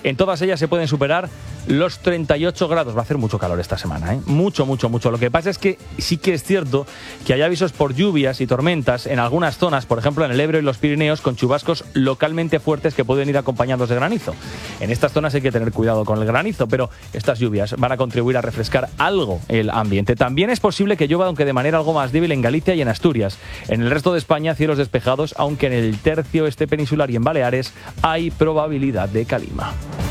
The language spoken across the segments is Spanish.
En todas ellas se pueden superar los 38 grados. Va a hacer mucho calor esta semana, ¿eh? Mucho. Lo que pasa es que sí que es cierto que hay avisos por lluvias y tormentas en algunas zonas, por ejemplo en el Ebro y los Pirineos, con chubascos localmente fuertes que pueden ir acompañados de granizo. En estas zonas hay que tener cuidado con el granizo, pero estas lluvias van a contribuir a refrescar algo el ambiente. También es posible que llueva, aunque de manera algo más débil, en Galicia y en Asturias. En el resto de España, cielos despejados, aunque en el tercio este peninsular y en Baleares hay probabilidad de calima.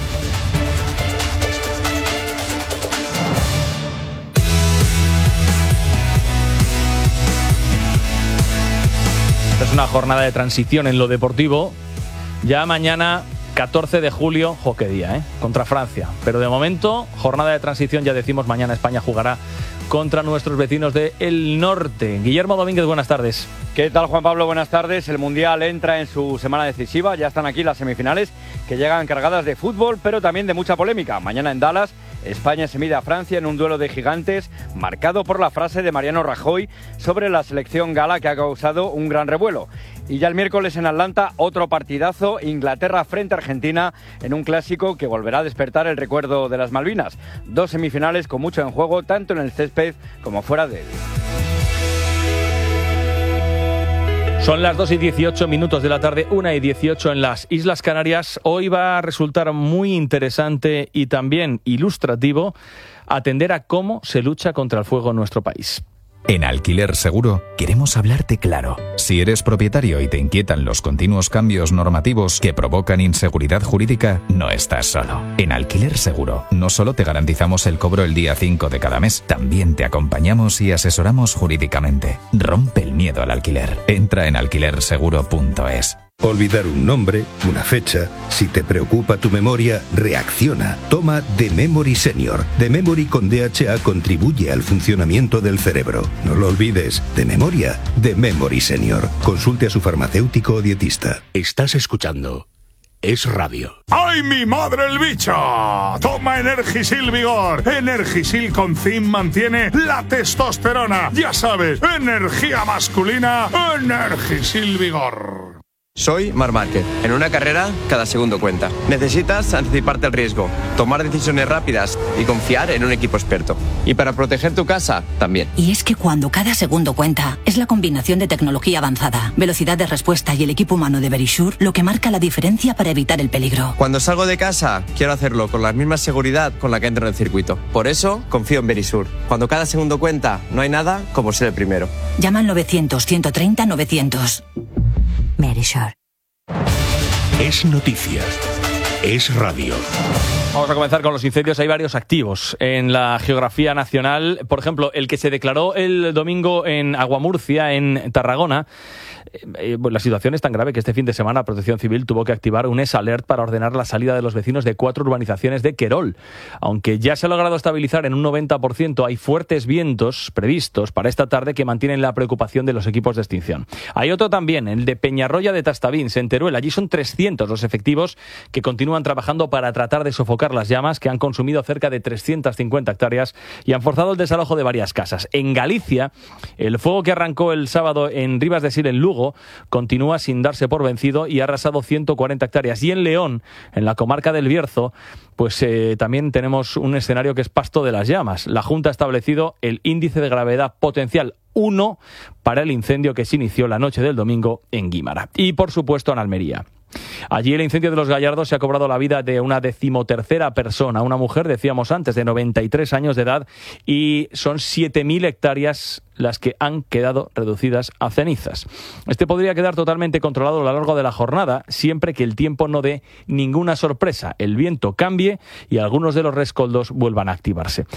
Esta es una jornada de transición en lo deportivo. Ya mañana, 14 de julio, qué día, contra Francia. Pero de momento, jornada de transición, ya decimos, mañana España jugará contra nuestros vecinos del norte. Guillermo Domínguez, buenas tardes. ¿Qué tal, Juan Pablo? Buenas tardes. El Mundial entra en su semana decisiva. Ya están aquí las semifinales, que llegan cargadas de fútbol, pero también de mucha polémica. Mañana en Dallas, España se mide a Francia en un duelo de gigantes, marcado por la frase de Mariano Rajoy sobre la selección gala, que ha causado un gran revuelo. Y ya el miércoles en Atlanta, otro partidazo, Inglaterra frente a Argentina, en un clásico que volverá a despertar el recuerdo de las Malvinas. 2 semifinales con mucho en juego, tanto en el césped como fuera de él. Son las 2:18 de la tarde, 1:18 en las Islas Canarias. Hoy va a resultar muy interesante y también ilustrativo atender a cómo se lucha contra el fuego en nuestro país. En Alquiler Seguro queremos hablarte claro. Si eres propietario y te inquietan los continuos cambios normativos que provocan inseguridad jurídica, no estás solo. En Alquiler Seguro no solo te garantizamos el cobro el día 5 de cada mes, también te acompañamos y asesoramos jurídicamente. Rompe el miedo al alquiler. Entra en alquilerseguro.es. Olvidar un nombre, una fecha. Si te preocupa tu memoria, reacciona. Toma The Memory Senior. The Memory con DHA contribuye al funcionamiento del cerebro. No lo olvides. De memoria, The Memory Senior. Consulte a su farmacéutico o dietista. Estás escuchando Es Radio. ¡Ay, mi madre el bicho! Toma Energisil Vigor. Energisil con zinc mantiene la testosterona. Ya sabes, energía masculina, Energisil Vigor. Soy Marc Márquez. En una carrera, cada segundo cuenta. Necesitas anticiparte al riesgo, tomar decisiones rápidas y confiar en un equipo experto. Y para proteger tu casa, también. Y es que cuando cada segundo cuenta, es la combinación de tecnología avanzada, velocidad de respuesta y el equipo humano de Verisure lo que marca la diferencia para evitar el peligro. Cuando salgo de casa, quiero hacerlo con la misma seguridad con la que entro en el circuito. Por eso, confío en Verisure. Cuando cada segundo cuenta, no hay nada como ser el primero. Llama al 900-130-900. Verisure. Es noticia. Es radio. Vamos a comenzar con los incendios. Hay varios activos en la geografía nacional. Por ejemplo, el que se declaró el domingo en Aguamurcia, en Tarragona. La situación es tan grave que este fin de semana Protección Civil tuvo que activar un S-Alert para ordenar la salida de los vecinos de 4 urbanizaciones de Querol. Aunque ya se ha logrado estabilizar en un 90%, hay fuertes vientos previstos para esta tarde que mantienen la preocupación de los equipos de extinción. Hay otro también, el de Peñarroya de Tastavins, en Teruel. Allí son 300 los efectivos que continúan trabajando para tratar de sofocar las llamas, que han consumido cerca de 350 hectáreas y han forzado el desalojo de varias casas. En Galicia, el fuego que arrancó el sábado en Ribas de Sil, en Lugo, continúa sin darse por vencido y ha arrasado 140 hectáreas. Y en León, en la comarca del Bierzo, pues también tenemos un escenario que es pasto de las llamas. La Junta ha establecido el índice de gravedad potencial 1 para el incendio que se inició la noche del domingo en Guímara. Y, por supuesto, en Almería. Allí el incendio de Los Gallardos se ha cobrado la vida de una 13ª persona, una mujer, decíamos antes, de 93 años de edad, y son 7.000 hectáreas las que han quedado reducidas a cenizas. Este podría quedar totalmente controlado a lo largo de la jornada, siempre que el tiempo no dé ninguna sorpresa, el viento cambie y algunos de los rescoldos vuelvan a activarse.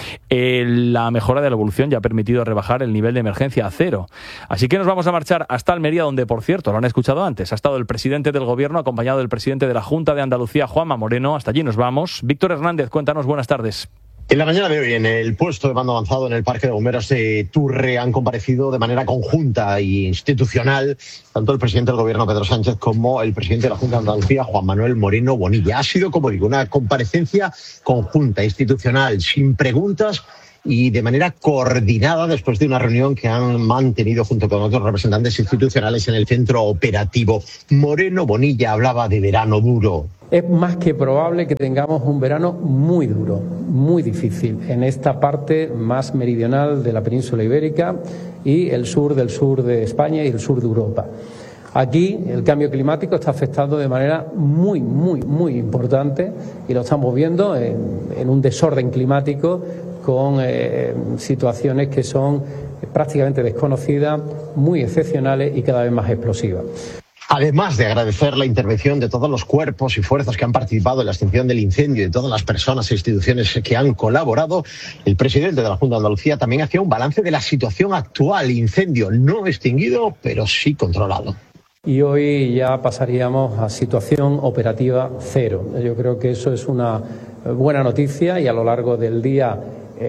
La mejora de la evolución ya ha permitido rebajar el nivel de emergencia a 0. Así que nos vamos a marchar hasta Almería, donde, por cierto, lo han escuchado antes, ha estado el presidente del Gobierno acompañado del presidente de la Junta de Andalucía, Juanma Moreno. Hasta allí nos vamos. Víctor Hernández, cuéntanos, buenas tardes. En la mañana de hoy, en el puesto de mando avanzado en el Parque de Bomberos de Turre, han comparecido de manera conjunta e institucional tanto el presidente del Gobierno, Pedro Sánchez, como el presidente de la Junta de Andalucía, Juan Manuel Moreno Bonilla. Ha sido, como digo, una comparecencia conjunta, institucional, sin preguntas y de manera coordinada después de una reunión que han mantenido junto con otros representantes institucionales en el centro operativo. Moreno Bonilla hablaba de verano duro. Es más que probable que tengamos un verano muy duro, muy difícil, en esta parte más meridional de la península ibérica y el sur de España y el sur de Europa. Aquí el cambio climático está afectando de manera muy importante y lo estamos viendo en un desorden climático con situaciones que son prácticamente desconocidas, muy excepcionales y cada vez más explosivas. Además de agradecer la intervención de todos los cuerpos y fuerzas que han participado en la extinción del incendio y de todas las personas e instituciones que han colaborado, el presidente de la Junta de Andalucía también hacía un balance de la situación actual. Incendio no extinguido, pero sí controlado. Y hoy ya pasaríamos a situación operativa cero. Yo creo que eso es una buena noticia y a lo largo del día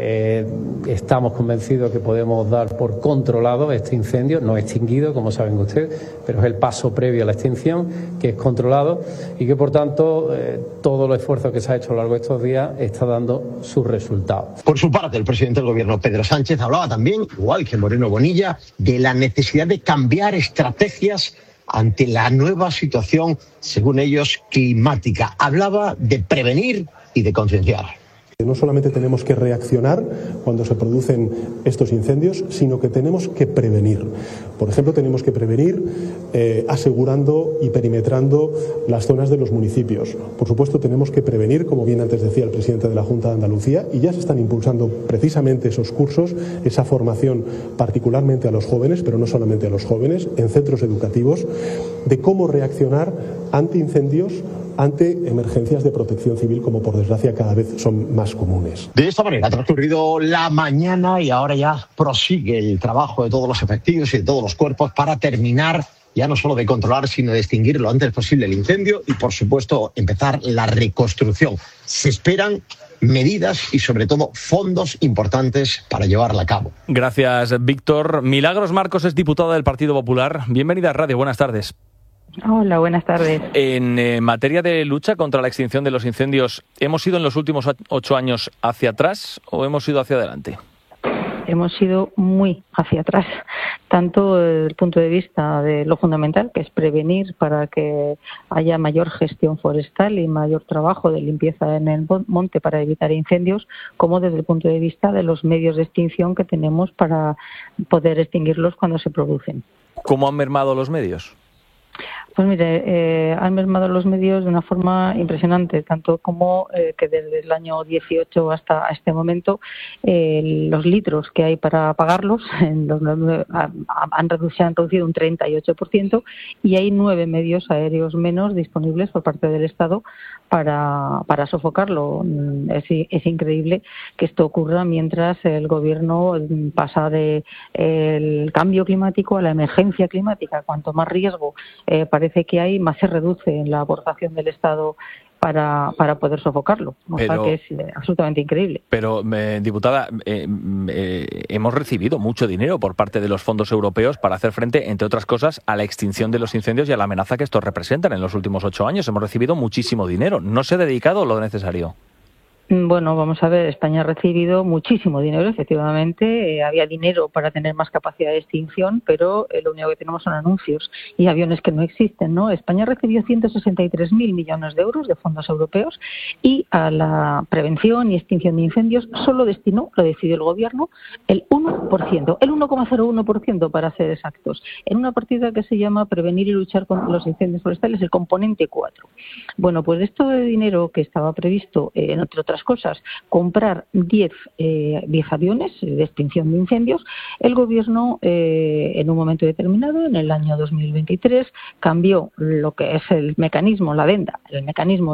estamos convencidos que podemos dar por controlado este incendio, no extinguido, como saben ustedes, pero es el paso previo a la extinción, que es controlado y que, por tanto, todo el esfuerzo que se ha hecho a lo largo de estos días está dando sus resultados. Por su parte, el presidente del Gobierno, Pedro Sánchez, hablaba también, igual que Moreno Bonilla, de la necesidad de cambiar estrategias ante la nueva situación, según ellos, climática. Hablaba de prevenir y de concienciar. No solamente tenemos que reaccionar cuando se producen estos incendios, sino que tenemos que prevenir. Por ejemplo, tenemos que prevenir asegurando y perimetrando las zonas de los municipios. Por supuesto, tenemos que prevenir, como bien antes decía el presidente de la Junta de Andalucía, y ya se están impulsando precisamente esos cursos, esa formación particularmente a los jóvenes, pero no solamente a los jóvenes, en centros educativos, de cómo reaccionar ante incendios, ante emergencias de protección civil, como por desgracia cada vez son más comunes. De esta manera ha transcurrido la mañana y ahora ya prosigue el trabajo de todos los efectivos y de todos los cuerpos para terminar ya no solo de controlar, sino de extinguir lo antes posible el incendio y, por supuesto, empezar la reconstrucción. Se esperan medidas y, sobre todo, fondos importantes para llevarla a cabo. Gracias, Víctor. Milagros Marcos es diputada del Partido Popular. Bienvenida a Radio. Buenas tardes. Hola, buenas tardes. En materia de lucha contra la extinción de los incendios, ¿hemos ido en los últimos 8 años hacia atrás o hemos ido hacia adelante? Hemos ido muy hacia atrás, tanto desde el punto de vista de lo fundamental, que es prevenir para que haya mayor gestión forestal y mayor trabajo de limpieza en el monte para evitar incendios, como desde el punto de vista de los medios de extinción que tenemos para poder extinguirlos cuando se producen. ¿Cómo han mermado los medios? Pues mire, han mermado los medios de una forma impresionante, tanto como que desde el año 18 hasta este momento los litros que hay para pagarlos han reducido un 38% y hay 9 medios aéreos menos disponibles por parte del Estado para sofocarlo. Es increíble que esto ocurra mientras el Gobierno pasa del cambio climático a la emergencia climática. Cuanto más riesgo parece que hay, más se reduce en la aportación del Estado para poder sofocarlo. O sea que es absolutamente increíble. Pero, diputada, hemos recibido mucho dinero por parte de los fondos europeos para hacer frente, entre otras cosas, a la extinción de los incendios y a la amenaza que estos representan. En los últimos 8 años hemos recibido muchísimo dinero. ¿No se ha dedicado lo necesario? Bueno, vamos a ver, España ha recibido muchísimo dinero, efectivamente, había dinero para tener más capacidad de extinción, pero lo único que tenemos son anuncios y aviones que no existen, ¿no? España recibió 163.000 millones de euros de fondos europeos y a la prevención y extinción de incendios solo destinó, lo decidió el Gobierno, el 1%, el 1,01% para ser exactos, en una partida que se llama Prevenir y luchar contra los incendios forestales, el componente 4. Bueno, pues esto de dinero que estaba previsto, entre otras cosas, comprar 10 aviones de extinción de incendios, el Gobierno en un momento determinado, en el año 2023, cambió lo que es el mecanismo, la adenda, el mecanismo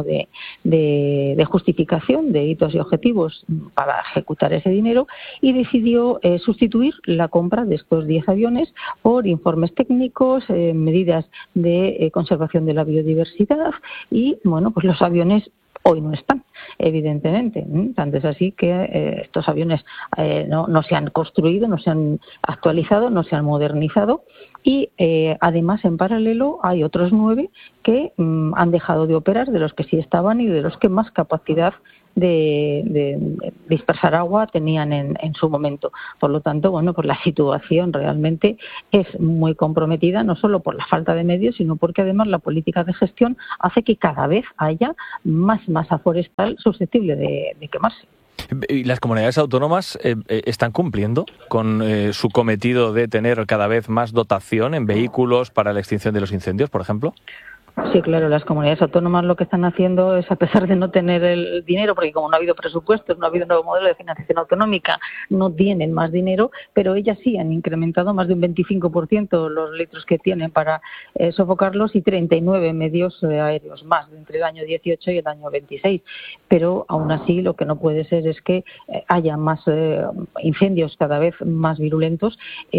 de justificación de hitos y objetivos para ejecutar ese dinero y decidió sustituir la compra de estos 10 aviones por informes técnicos, medidas de conservación de la biodiversidad y, bueno, pues los aviones hoy no están, evidentemente. Tanto es así que estos aviones no se han construido, no se han actualizado, no se han modernizado y además en paralelo hay otros 9 que han dejado de operar, de los que sí estaban y de los que más capacidad de dispersar agua tenían en su momento. Por lo tanto, bueno, pues la situación realmente es muy comprometida, no solo por la falta de medios, sino porque además la política de gestión hace que cada vez haya más masa forestal susceptible de quemarse. ¿Y las comunidades autónomas están cumpliendo con su cometido de tener cada vez más dotación en vehículos para la extinción de los incendios, por ejemplo? Sí, claro, las comunidades autónomas lo que están haciendo es, a pesar de no tener el dinero, porque como no ha habido presupuestos, no ha habido un nuevo modelo de financiación autonómica, no tienen más dinero, pero ellas sí han incrementado más de un 25% los litros que tienen para sofocarlos y 39 medios aéreos más entre el año 18 y el año 26. Pero aún así lo que no puede ser es que haya más incendios cada vez más virulentos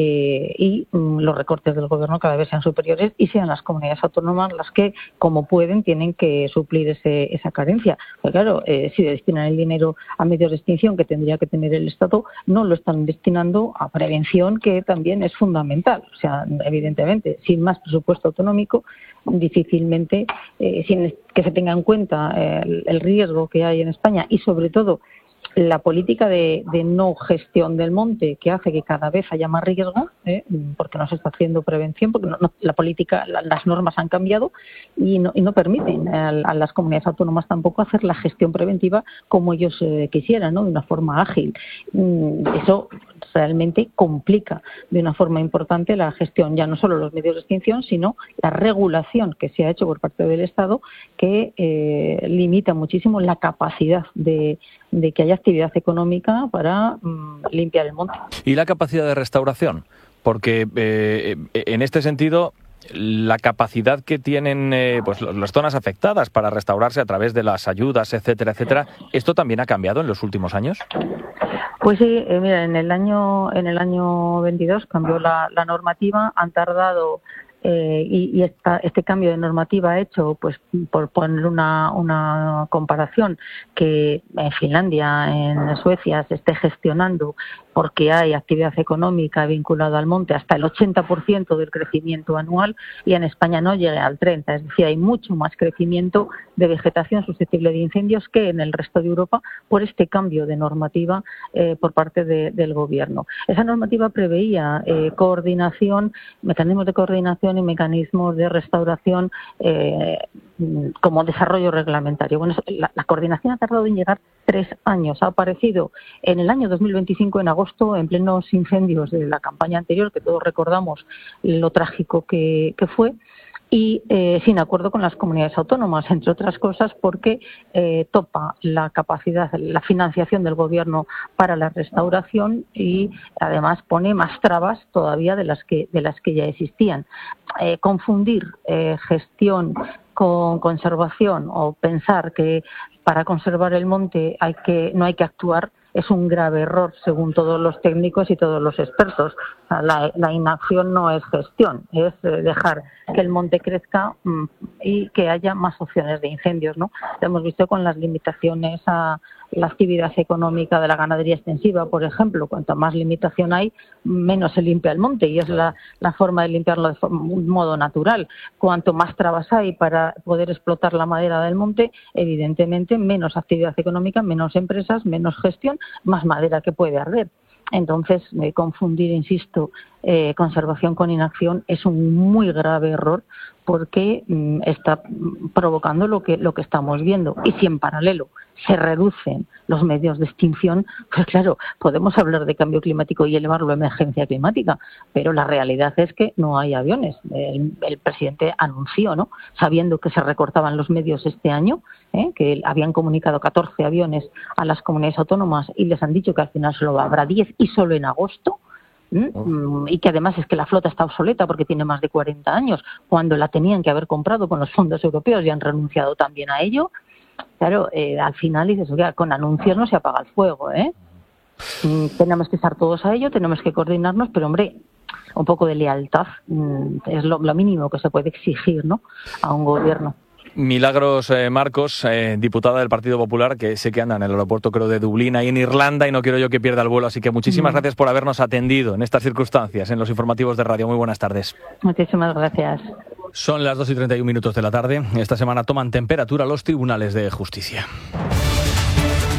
y los recortes del gobierno cada vez sean superiores y sean las comunidades autónomas las que, como pueden, tienen que suplir esa carencia. Pues claro, si destinan el dinero a medios de extinción que tendría que tener el Estado, no lo están destinando a prevención, que también es fundamental. O sea, evidentemente, sin más presupuesto autonómico, difícilmente, sin que se tenga en cuenta el riesgo que hay en España y, sobre todo, la política de no gestión del monte, que hace que cada vez haya más riesgo, porque no se está haciendo prevención, porque la política, las normas han cambiado y no permiten a las comunidades autónomas tampoco hacer la gestión preventiva como ellos quisieran, ¿no? De una forma ágil. Eso realmente complica de una forma importante la gestión, ya no solo los medios de extinción, sino la regulación que se ha hecho por parte del Estado, que limita muchísimo la capacidad de que haya actividad económica para limpiar el monte. ¿Y la capacidad de restauración? Porque en este sentido, la capacidad que tienen pues las zonas afectadas para restaurarse a través de las ayudas, etcétera, etcétera, ¿esto también ha cambiado en los últimos años? Pues sí, mira, en el año 22 cambió la normativa, han tardado y este cambio de normativa hecho, pues por poner una comparación, que en Finlandia, en Suecia se esté gestionando porque hay actividad económica vinculada al monte hasta el 80% del crecimiento anual y en España no llega al 30%. Es decir, hay mucho más crecimiento de vegetación susceptible de incendios que en el resto de Europa por este cambio de normativa por parte del Gobierno. Esa normativa preveía coordinación, mecanismos de coordinación y mecanismos de restauración como desarrollo reglamentario. Bueno, la coordinación ha tardado en llegar 3 años. Ha aparecido en el año 2025, en agosto, en plenos incendios de la campaña anterior, que todos recordamos lo trágico que fue, y sin acuerdo con las comunidades autónomas, entre otras cosas porque topa la capacidad, la financiación del Gobierno para la restauración y además pone más trabas todavía de las que ya existían. Confundir gestión con conservación o pensar que para conservar el monte no hay que actuar es un grave error según todos los técnicos y todos los expertos. La inacción no es gestión, es dejar que el monte crezca y que haya más opciones de incendios, ¿no? Lo hemos visto con las limitaciones a la actividad económica de la ganadería extensiva, por ejemplo. Cuanto más limitación hay, menos se limpia el monte y es la forma de limpiarlo de un modo natural. Cuanto más trabas hay para poder explotar la madera del monte, evidentemente menos actividad económica, menos empresas, menos gestión, más madera que puede arder. Entonces, confundir, insisto, conservación con inacción es un muy grave error porque está provocando lo que estamos viendo. Y si en paralelo se reducen los medios de extinción, pues claro, podemos hablar de cambio climático y elevarlo a emergencia climática, pero la realidad es que no hay aviones. El presidente anunció, ¿no?, sabiendo que se recortaban los medios este año, que habían comunicado 14 aviones a las comunidades autónomas y les han dicho que al final solo habrá 10 y solo en agosto. Y que además es que la flota está obsoleta porque tiene más de 40 años, cuando la tenían que haber comprado con los fondos europeos y han renunciado también a ello. Claro, al final dices, oiga, con anuncios no se apaga el fuego, tenemos que estar todos a ello, tenemos que coordinarnos, pero hombre, un poco de lealtad es lo mínimo que se puede exigir, ¿no?, a un gobierno. Milagros Marcos, diputada del Partido Popular, que sé que anda en el aeropuerto, creo, de Dublín, ahí en Irlanda, y no quiero yo que pierda el vuelo, así que muchísimas gracias por habernos atendido en estas circunstancias, en los informativos de radio. Muy buenas tardes. Muchísimas gracias. Son las 2:31 de la tarde. Esta semana toman temperatura los tribunales de justicia.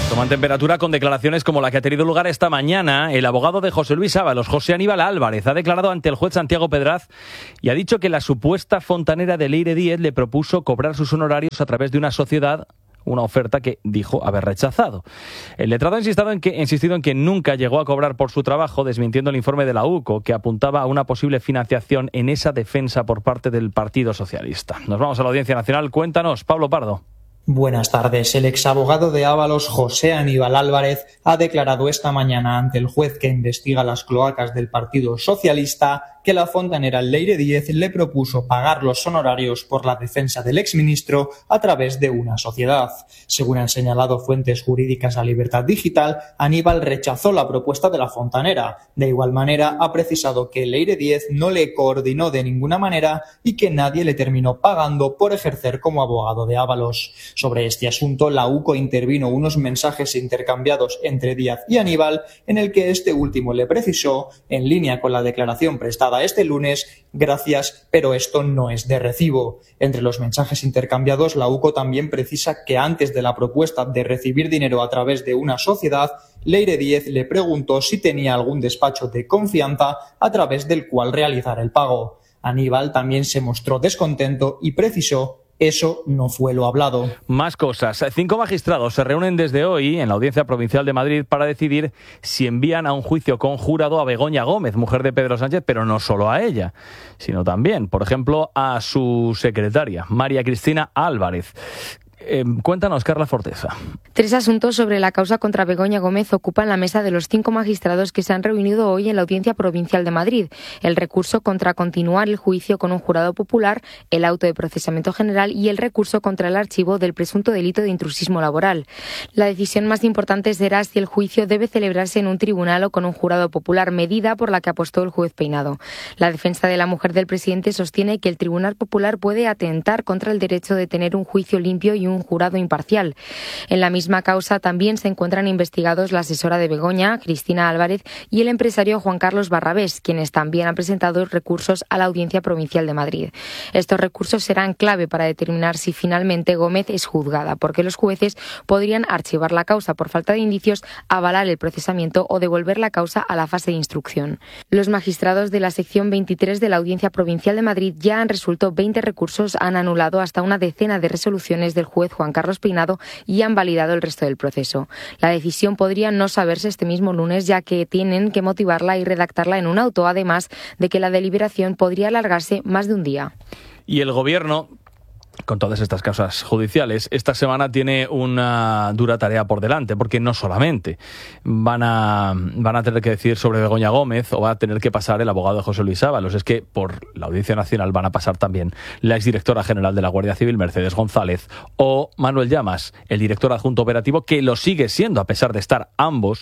Toman temperatura con declaraciones como la que ha tenido lugar esta mañana. El abogado de José Luis Ábalos, José Aníbal Álvarez, ha declarado ante el juez Santiago Pedraz y ha dicho que la supuesta fontanera de Leire Díez le propuso cobrar sus honorarios a través de una sociedad, una oferta que dijo haber rechazado. El letrado ha insistido en que nunca llegó a cobrar por su trabajo, desmintiendo el informe de la UCO, que apuntaba a una posible financiación en esa defensa por parte del Partido Socialista. Nos vamos a la Audiencia Nacional. Cuéntanos, Pablo Pardo. Buenas tardes. El exabogado de Ábalos, José Aníbal Álvarez, ha declarado esta mañana ante el juez que investiga las cloacas del Partido Socialista que la fontanera Leire Díez le propuso pagar los honorarios por la defensa del exministro a través de una sociedad. Según han señalado fuentes jurídicas a Libertad Digital, Aníbal rechazó la propuesta de la fontanera. De igual manera, ha precisado que Leire Díez no le coordinó de ninguna manera y que nadie le terminó pagando por ejercer como abogado de Ábalos. Sobre este asunto, la UCO intervino unos mensajes intercambiados entre Díaz y Aníbal, en el que este último le precisó, en línea con la declaración prestada este lunes: gracias, pero esto no es de recibo. Entre los mensajes intercambiados, la UCO también precisa que antes de la propuesta de recibir dinero a través de una sociedad, Leire Díez le preguntó si tenía algún despacho de confianza a través del cual realizar el pago. Aníbal también se mostró descontento y precisó: eso no fue lo hablado. Más cosas. 5 magistrados se reúnen desde hoy en la Audiencia Provincial de Madrid para decidir si envían a un juicio conjurado a Begoña Gómez, mujer de Pedro Sánchez, pero no solo a ella, sino también, por ejemplo, a su secretaria, María Cristina Álvarez. Cuéntanos, Carla Forteza. 3 asuntos sobre la causa contra Begoña Gómez ocupan la mesa de los 5 magistrados que se han reunido hoy en la Audiencia Provincial de Madrid: el recurso contra continuar el juicio con un jurado popular, el auto de procesamiento general y el recurso contra el archivo del presunto delito de intrusismo laboral. La decisión más importante será si el juicio debe celebrarse en un tribunal o con un jurado popular, medida por la que apostó el juez Peinado. La defensa de la mujer del presidente sostiene que el Tribunal Popular puede atentar contra el derecho de tener un juicio limpio y un jurado imparcial. En la misma causa también se encuentran investigados la asesora de Begoña, Cristina Álvarez, y el empresario Juan Carlos Barrabés, quienes también han presentado recursos a la Audiencia Provincial de Madrid. Estos recursos serán clave para determinar si finalmente Gómez es juzgada, porque los jueces podrían archivar la causa por falta de indicios, avalar el procesamiento o devolver la causa a la fase de instrucción. Los magistrados de la sección 23 de la Audiencia Provincial de Madrid ya han resuelto 20 recursos, han anulado hasta una decena de resoluciones del juez Juan Carlos Peinado y han validado el resto del proceso. La decisión podría no saberse este mismo lunes, ya que tienen que motivarla y redactarla en un auto, además de que la deliberación podría alargarse más de un día. Y el Gobierno, con todas estas causas judiciales, esta semana tiene una dura tarea por delante, porque no solamente van a tener que decir sobre Begoña Gómez o va a tener que pasar el abogado de José Luis Ábalos, es que por la Audiencia Nacional van a pasar también la exdirectora general de la Guardia Civil, Mercedes González, o Manuel Llamas, el director adjunto operativo, que lo sigue siendo a pesar de estar ambos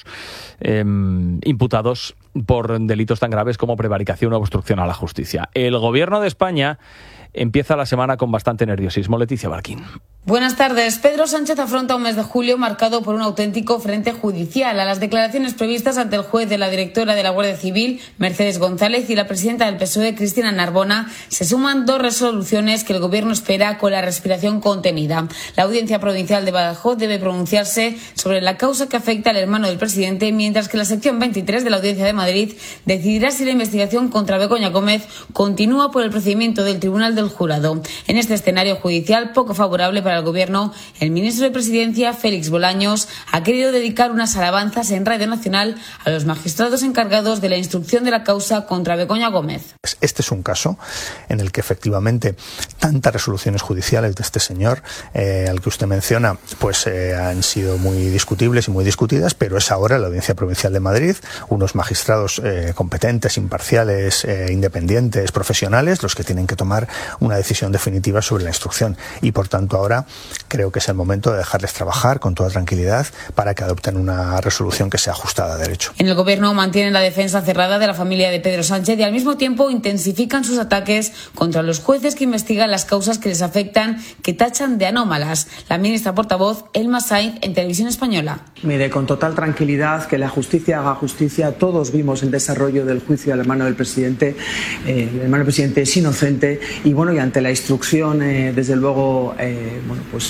imputados por delitos tan graves como prevaricación o obstrucción a la justicia. El Gobierno de España empieza la semana con bastante nerviosismo. Leticia Barquín. Buenas tardes. Pedro Sánchez afronta un mes de julio marcado por un auténtico frente judicial. A las declaraciones previstas ante el juez de la directora de la Guardia Civil, Mercedes González, y la presidenta del PSOE, Cristina Narbona, se suman 2 resoluciones que el Gobierno espera con la respiración contenida. La Audiencia Provincial de Badajoz debe pronunciarse sobre la causa que afecta al hermano del presidente, mientras que la sección 23 de la Audiencia de Madrid decidirá si la investigación contra Begoña Gómez continúa por el procedimiento del Tribunal del Jurado. En este escenario judicial poco favorable para el Gobierno, el ministro de Presidencia, Félix Bolaños, ha querido dedicar unas alabanzas en Radio Nacional a los magistrados encargados de la instrucción de la causa contra Begoña Gómez. Este es un caso en el que efectivamente tantas resoluciones judiciales de este señor, al que usted menciona, pues han sido muy discutibles y muy discutidas, pero es ahora la Audiencia Provincial de Madrid, unos magistrados competentes, imparciales, independientes, profesionales, los que tienen que tomar una decisión definitiva sobre la instrucción. Y por tanto ahora creo que es el momento de dejarles trabajar con toda tranquilidad para que adopten una resolución que sea ajustada a derecho. En el Gobierno mantienen la defensa cerrada de la familia de Pedro Sánchez y al mismo tiempo intensifican sus ataques contra los jueces que investigan las causas que les afectan, que tachan de anómalas. La ministra portavoz, Elma Sainz, en Televisión Española. Mire, con total tranquilidad, que la justicia haga justicia. Todos vimos el desarrollo del juicio al hermano del presidente. El hermano del presidente es inocente y bueno, y ante la instrucción, desde luego, pues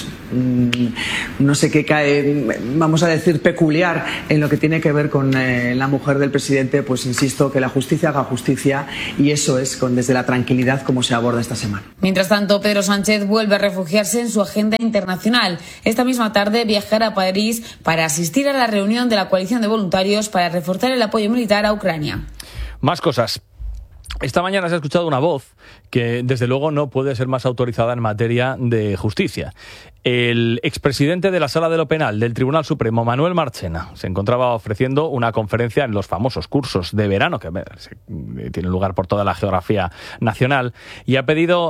no sé qué cae, vamos a decir, peculiar en lo que tiene que ver con la mujer del presidente, pues insisto, que la justicia haga justicia, y eso es desde la tranquilidad como se aborda esta semana. Mientras tanto, Pedro Sánchez vuelve a refugiarse en su agenda internacional. Esta misma tarde viajará a París para asistir a la reunión de la coalición de voluntarios para reforzar el apoyo militar a Ucrania. Más cosas. Esta mañana se ha escuchado una voz que, desde luego, no puede ser más autorizada en materia de justicia. El expresidente de la Sala de lo Penal del Tribunal Supremo, Manuel Marchena, se encontraba ofreciendo una conferencia en los famosos cursos de verano que tienen lugar por toda la geografía nacional, y ha pedido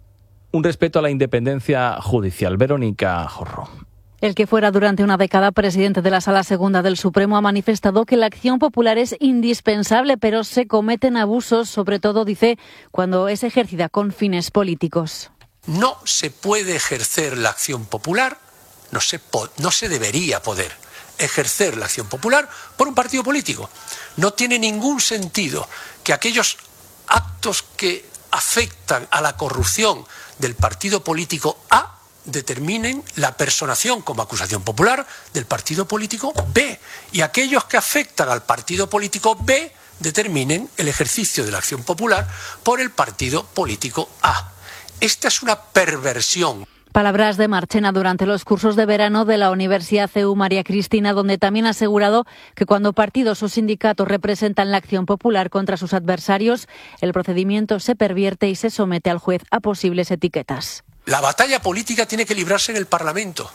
un respeto a la independencia judicial. Verónica Jorro. El que fuera durante una década presidente de la Sala Segunda del Supremo ha manifestado que la acción popular es indispensable, pero se cometen abusos, sobre todo, dice, cuando es ejercida con fines políticos. No se puede ejercer la acción popular, no se debería poder ejercer la acción popular por un partido político. No tiene ningún sentido que aquellos actos que afectan a la corrupción del partido político A determinen la personación como acusación popular del partido político B, y aquellos que afectan al partido político B determinen el ejercicio de la acción popular por el partido político A. Esta es una perversión. Palabras de Marchena durante los cursos de verano de la Universidad CEU María Cristina, donde también ha asegurado que cuando partidos o sindicatos representan la acción popular contra sus adversarios, el procedimiento se pervierte y se somete al juez a posibles etiquetas. La batalla política tiene que librarse en el Parlamento.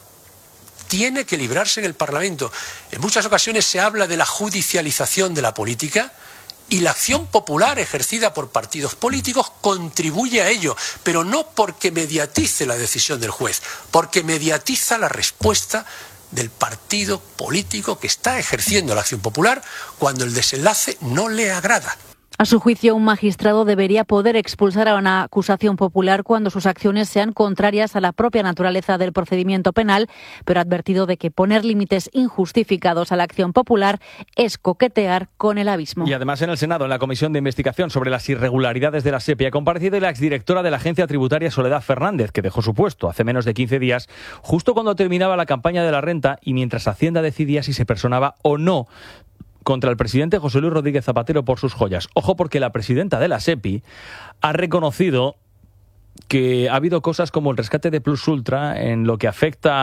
Tiene que librarse en el Parlamento. En muchas ocasiones se habla de la judicialización de la política, y la acción popular ejercida por partidos políticos contribuye a ello, pero no porque mediatice la decisión del juez, porque mediatiza la respuesta del partido político que está ejerciendo la acción popular cuando el desenlace no le agrada. A su juicio, un magistrado debería poder expulsar a una acusación popular cuando sus acciones sean contrarias a la propia naturaleza del procedimiento penal, pero ha advertido de que poner límites injustificados a la acción popular es coquetear con el abismo. Y además, en el Senado, en la Comisión de Investigación sobre las irregularidades de la SEPI, ha comparecido la exdirectora de la Agencia Tributaria, Soledad Fernández, que dejó su puesto hace menos de 15 días, justo cuando terminaba la campaña de la renta y mientras Hacienda decidía si se personaba o no contra el presidente José Luis Rodríguez Zapatero por sus joyas. Ojo, porque la presidenta de la SEPI ha reconocido que ha habido cosas como el rescate de Plus Ultra en lo que afecta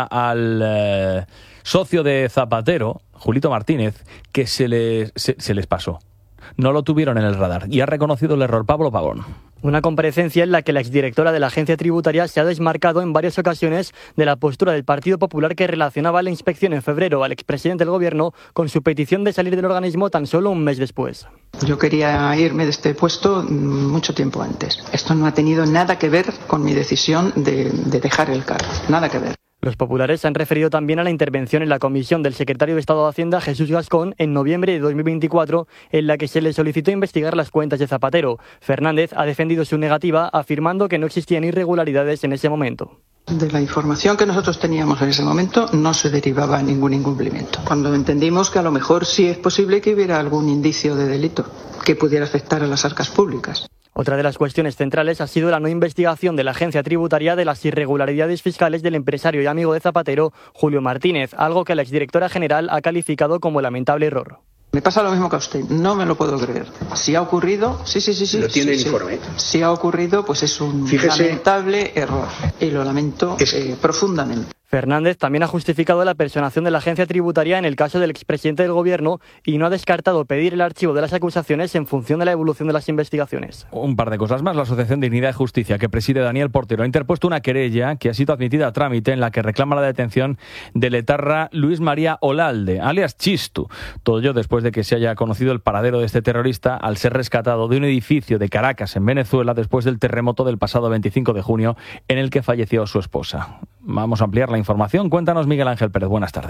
al socio de Zapatero, Julito Martínez, que se les pasó. No lo tuvieron en el radar y ha reconocido el error. Pablo Pagón. Una comparecencia en la que la exdirectora de la Agencia Tributaria se ha desmarcado en varias ocasiones de la postura del Partido Popular, que relacionaba la inspección en febrero al expresidente del Gobierno con su petición de salir del organismo tan solo un mes después. Yo quería irme de este puesto mucho tiempo antes. Esto no ha tenido nada que ver con mi decisión de dejar el cargo. Nada que ver. Los populares se han referido también a la intervención en la comisión del secretario de Estado de Hacienda, Jesús Gascón, en noviembre de 2024, en la que se le solicitó investigar las cuentas de Zapatero. Fernández ha defendido su negativa, afirmando que no existían irregularidades en ese momento. De la información que nosotros teníamos en ese momento no se derivaba ningún incumplimiento. Cuando entendimos que a lo mejor sí es posible que hubiera algún indicio de delito que pudiera afectar a las arcas públicas. Otra de las cuestiones centrales ha sido la no investigación de la Agencia Tributaria de las irregularidades fiscales del empresario y amigo de Zapatero, Julio Martínez, algo que la exdirectora general ha calificado como lamentable error. Me pasa lo mismo que a usted, no me lo puedo creer. Si ha ocurrido, sí. ¿Lo tiene el informe? Si ha ocurrido, pues es un lamentable error y lo lamento profundamente. Fernández también ha justificado la personación de la Agencia Tributaria en el caso del expresidente del Gobierno y no ha descartado pedir el archivo de las acusaciones en función de la evolución de las investigaciones. Un par de cosas más. La Asociación Dignidad y Justicia, que preside Daniel Portero, ha interpuesto una querella que ha sido admitida a trámite en la que reclama la detención del etarra Luis María Olalde, alias Chistu. Todo ello después de que se haya conocido el paradero de este terrorista al ser rescatado de un edificio de Caracas, en Venezuela, después del terremoto del pasado 25 de junio en el que falleció su esposa. Vamos a ampliar la información. Cuéntanos, Miguel Ángel Pérez. Buenas tardes.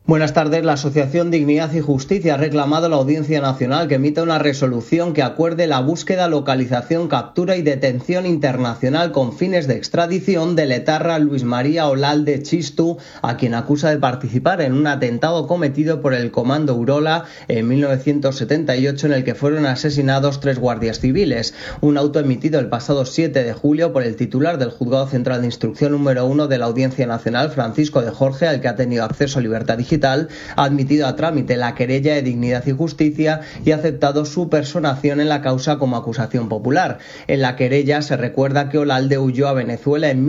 Buenas tardes. La Asociación Dignidad y Justicia ha reclamado a la Audiencia Nacional que emita una resolución que acuerde la búsqueda, localización, captura y detención internacional con fines de extradición del etarra Luis María Olalde Txistu, a quien acusa de participar en un atentado cometido por el Comando Urola en 1978 en el que fueron asesinados 3 guardias civiles. Un auto emitido el pasado 7 de julio por el titular del Juzgado Central de Instrucción número 1 de la Audiencia Nacional, Francisco de Jorge, al que ha tenido acceso a Libertad Digital, ha admitido a trámite la querella de Dignidad y Justicia y ha aceptado su personación en la causa como acusación popular. En la querella se recuerda que Olalde huyó a Venezuela en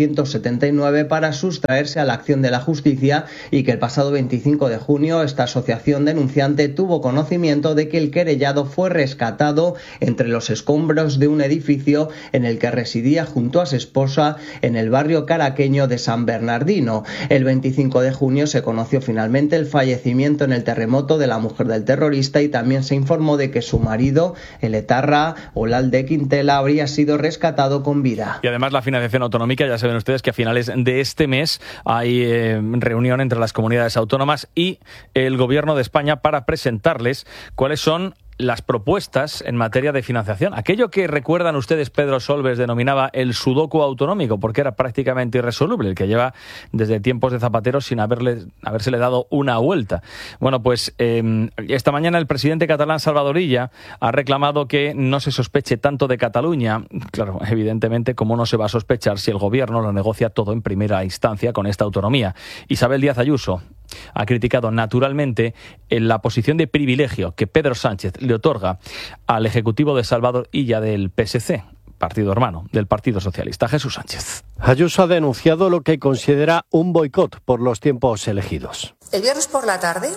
1979 para sustraerse a la acción de la justicia y que el pasado 25 de junio esta asociación denunciante tuvo conocimiento de que el querellado fue rescatado entre los escombros de un edificio en el que residía junto a su esposa en el barrio caraqueño de San Bernardino. El 25 de junio se conoció finalmente el fallecimiento en el terremoto de la mujer del terrorista y también se informó de que su marido, el etarra Olalde Quintela, habría sido rescatado con vida. Y además la financiación autonómica, ya saben ustedes que a finales de este mes hay reunión entre las comunidades autónomas y el Gobierno de España para presentarles cuáles son las propuestas en materia de financiación. Aquello que recuerdan ustedes Pedro Solbes denominaba el sudoku autonómico, porque era prácticamente irresoluble, el que lleva desde tiempos de Zapatero sin habérsele dado una vuelta. Bueno, pues esta mañana el presidente catalán Salvador Illa ha reclamado que no se sospeche tanto de Cataluña. Claro, evidentemente, ¿cómo no se va a sospechar si el gobierno lo negocia todo en primera instancia con esta autonomía? Isabel Díaz Ayuso ha criticado naturalmente la posición de privilegio que Pedro Sánchez le otorga al Ejecutivo de Salvador Illa del PSC, partido hermano del Partido Socialista. Jesús Sánchez. Ayuso ha denunciado lo que considera un boicot por los tiempos elegidos. El viernes por la tarde,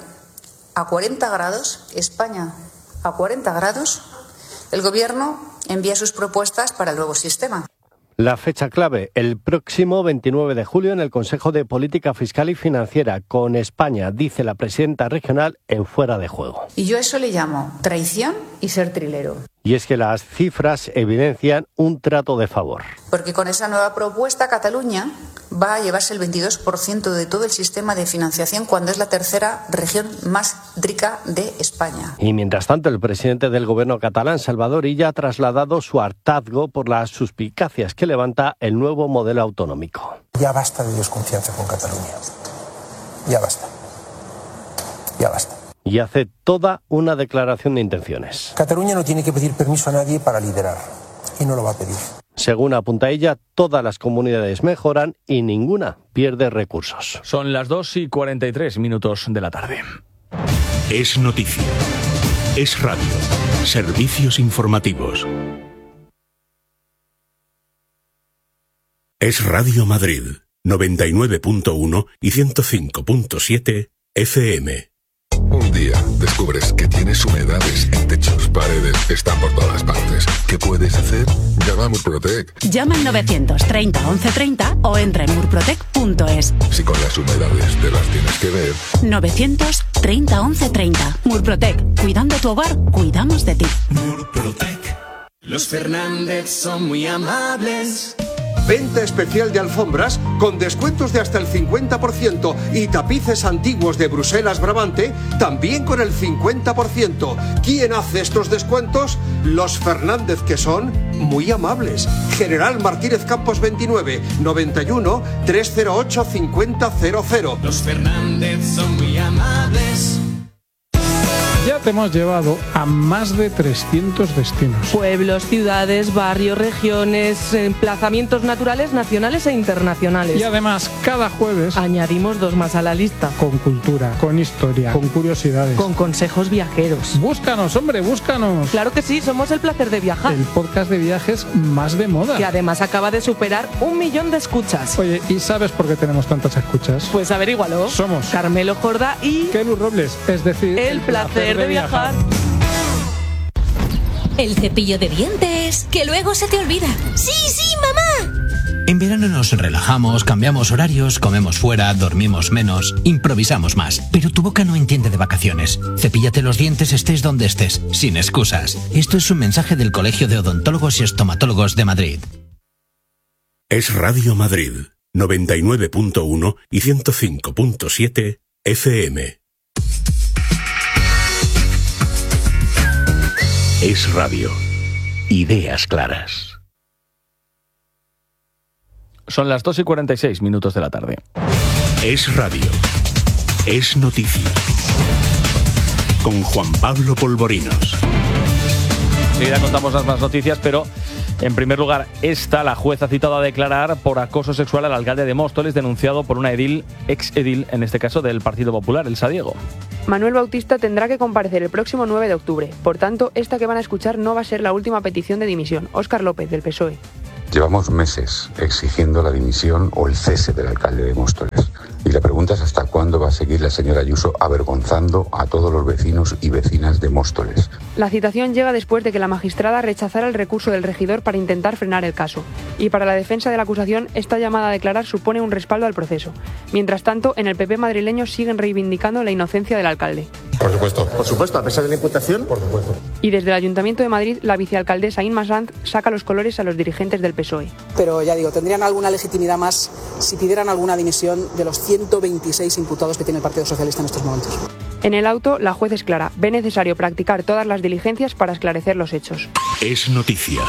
a 40 grados, España a 40 grados, el Gobierno envía sus propuestas para el nuevo sistema. La fecha clave, el próximo 29 de julio en el Consejo de Política Fiscal y Financiera, con España, dice la presidenta regional, en fuera de juego. Y yo a eso le llamo traición y ser trilero. Y es que las cifras evidencian un trato de favor. Porque con esa nueva propuesta Cataluña va a llevarse el 22% de todo el sistema de financiación cuando es la tercera región más rica de España. Y mientras tanto, el presidente del gobierno catalán, Salvador Illa, ha trasladado su hartazgo por las suspicacias que levanta el nuevo modelo autonómico. Ya basta de desconfianza con Cataluña. Ya basta. Ya basta. Y hace toda una declaración de intenciones. Cataluña no tiene que pedir permiso a nadie para liderar. Y no lo va a pedir. Según apunta ella, todas las comunidades mejoran y ninguna pierde recursos. Son las 2:43 de la tarde. Es noticia. Es radio. Servicios informativos. Es Radio Madrid, 99.1 y 105.7 FM. Un día descubres que tienes humedades en techos, paredes, están por todas partes. ¿Qué puedes hacer? Llama a Murprotec. Llama al 930 1130 o entra en murprotec.es. Si con las humedades te las tienes que ver. 930 1130. Murprotec. Cuidando tu hogar, cuidamos de ti. Murprotec. Los Fernández son muy amables. Venta especial de alfombras con descuentos de hasta el 50% y tapices antiguos de Bruselas Brabante también con el 50%. ¿Quién hace estos descuentos? Los Fernández, que son muy amables. General Martínez Campos 29, 91 308 5000. Los Fernández son muy amables. Ya te hemos llevado a más de 300 destinos. Pueblos, ciudades, barrios, regiones, emplazamientos naturales, nacionales e internacionales. Y además, cada jueves añadimos 2 más a la lista. Con cultura, con historia, con curiosidades, con consejos viajeros. Búscanos, hombre, búscanos. Claro que sí, somos El Placer de Viajar. El podcast de viajes más de moda. Que además acaba de superar 1 millón de escuchas. Oye, ¿y sabes por qué tenemos tantas escuchas? Pues averígualo. Somos Carmelo Jordá y Kelu Robles, es decir, El Placer de Viajar. El cepillo de dientes, que luego se te olvida. ¡Sí, sí, mamá! En verano nos relajamos, cambiamos horarios, comemos fuera, dormimos menos, improvisamos más. Pero tu boca no entiende de vacaciones. Cepíllate los dientes estés donde estés, sin excusas. Esto es un mensaje del Colegio de Odontólogos y Estomatólogos de Madrid. Es Radio Madrid, 99.1 y 105.7 FM. Es Radio. Ideas claras. Son las 2:46 de la tarde. Es Radio. Es noticia. Con Juan Pablo Polvorinos. Enseguida contamos las más noticias, pero en primer lugar, la jueza ha citado a declarar por acoso sexual al alcalde de Móstoles, denunciado por una ex-edil, en este caso del Partido Popular, Elsa Diego. Manuel Bautista tendrá que comparecer el próximo 9 de octubre. Por tanto, esta que van a escuchar no va a ser la última petición de dimisión. Óscar López, del PSOE. Llevamos meses exigiendo la dimisión o el cese del alcalde de Móstoles. Y la pregunta es hasta cuándo va a seguir la señora Ayuso avergonzando a todos los vecinos y vecinas de Móstoles. La citación llega después de que la magistrada rechazara el recurso del regidor para intentar frenar el caso. Y para la defensa de la acusación, esta llamada a declarar supone un respaldo al proceso. Mientras tanto, en el PP madrileño siguen reivindicando la inocencia del alcalde. Por supuesto. Por supuesto, a pesar de la imputación. Por supuesto. Y desde el Ayuntamiento de Madrid, la vicealcaldesa Inma Sanz saca los colores a los dirigentes del PSOE. Pero ya digo, tendrían alguna legitimidad más si pidieran alguna dimisión de los 126 imputados que tiene el Partido Socialista en estos momentos. En el auto, la juez es clara. Ve necesario practicar todas las diligencias para esclarecer los hechos. Es noticia.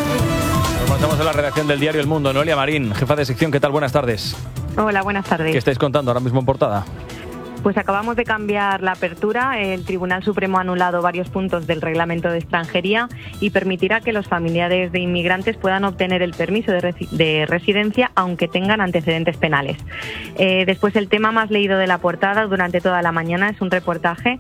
Nos pasamos a la redacción del diario El Mundo. Noelia Marín, jefa de sección, ¿qué tal? Buenas tardes. Hola, buenas tardes. ¿Qué estáis contando ahora mismo en portada? Pues acabamos de cambiar la apertura. El Tribunal Supremo ha anulado varios puntos del reglamento de extranjería y permitirá que los familiares de inmigrantes puedan obtener el permiso de residencia aunque tengan antecedentes penales. Después, el tema más leído de la portada durante toda la mañana es un reportaje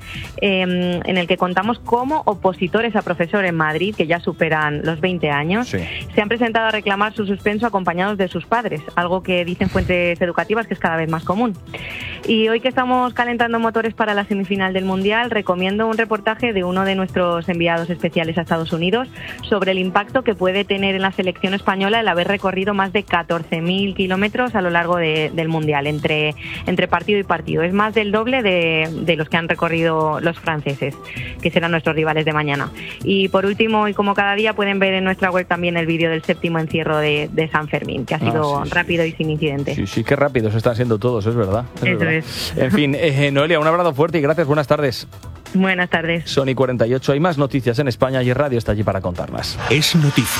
en el que contamos cómo opositores a profesor en Madrid, que ya superan los 20 años, se han presentado a reclamar su suspenso acompañados de sus padres, algo que dicen fuentes educativas que es cada vez más común. Y hoy que estamos calentando motores para la semifinal del Mundial, recomiendo un reportaje de uno de nuestros enviados especiales a Estados Unidos sobre el impacto que puede tener en la selección española el haber recorrido más de 14.000 kilómetros a lo largo del Mundial, entre partido y partido. Es más del doble de los que han recorrido los franceses, que serán nuestros rivales de mañana. Y por último, y como cada día, pueden ver en nuestra web también el vídeo del séptimo encierro de San Fermín, que ha sido rápido y sin incidentes. Sí, qué rápidos están siendo todos, es verdad. Eso es. En fin, Noelia, un abrazo fuerte y gracias, buenas tardes. Buenas tardes. Son y 48, hay más noticias en España y Radio está allí para contarlas. Es noticia.